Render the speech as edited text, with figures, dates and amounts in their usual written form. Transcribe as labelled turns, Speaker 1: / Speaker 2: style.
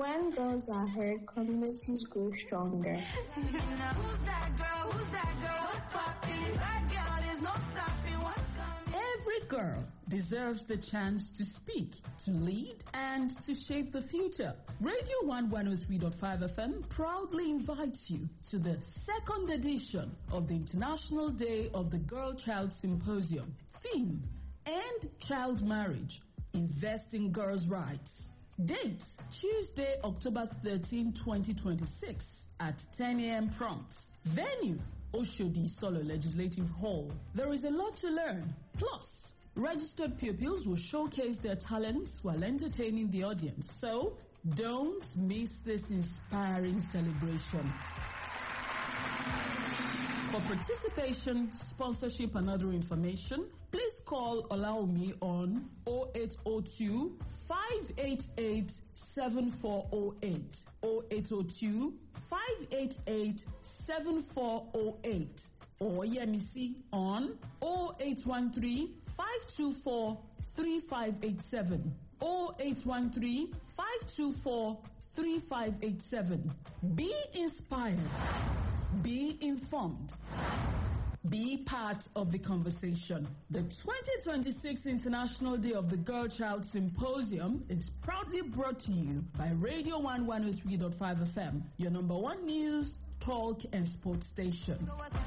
Speaker 1: When girls are heard, communities grow stronger.
Speaker 2: Now who's that girl? Who's that girl? What's poppin'? That girl is no stopping. What's coming?
Speaker 3: Every girl deserves the chance to speak, to lead, and to shape the future. Radio 103.5 FM proudly invites you to the second edition of the International Day of the Girl Child Symposium. Theme: End Child Marriage, Invest in Girls' Rights. Date: Tuesday, October 13, 2026 at 10 a.m. prompt. Venue: Oshodi Solo Legislative Hall. There is a lot to learn. Plus, registered pupils will showcase their talents while entertaining the audience. So, don't miss this inspiring celebration. For participation, sponsorship, and other information, please call Olaomi on 0802 588 7408, 0802 588 7408, or Yemisi on 0813 524 3587, 0813 524 3587. Be inspired. Be informed. Be part of the conversation. The 2026 International Day of the Girl Child Symposium is proudly brought to you by Radio 103.5 FM, your number one news, talk, and sports station.